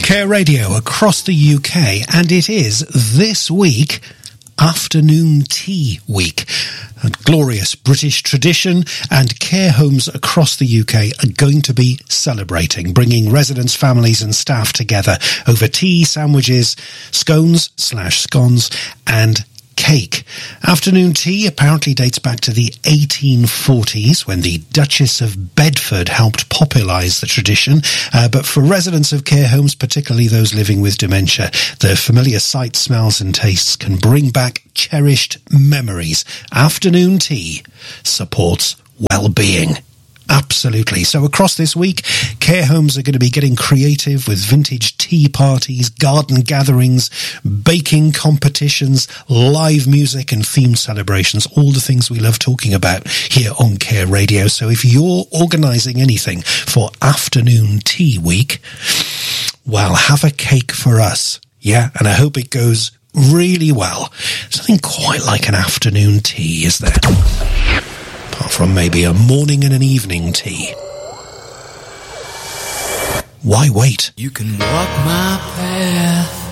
Care Radio across the UK, and it is this week Afternoon Tea Week. A glorious British tradition, and care homes across the UK are going to be celebrating, bringing residents, families and staff together over tea, sandwiches, scones, and cake. Afternoon tea apparently dates back to the 1840s when the Duchess of Bedford helped popularise the tradition, but for residents of care homes, particularly those living with dementia, the familiar sights, smells and tastes can bring back cherished memories. Afternoon tea supports well-being. Absolutely. So across this week, care homes are going to be getting creative with vintage tea parties, garden gatherings, baking competitions, live music and themed celebrations, all the things we love talking about here on Care Radio. So if you're organising anything for Afternoon Tea Week, well, have a cake for us. Yeah, and I hope it goes really well. Something quite like an afternoon tea, is there? Apart from maybe a morning and an evening tea. Why wait? You can walk my path.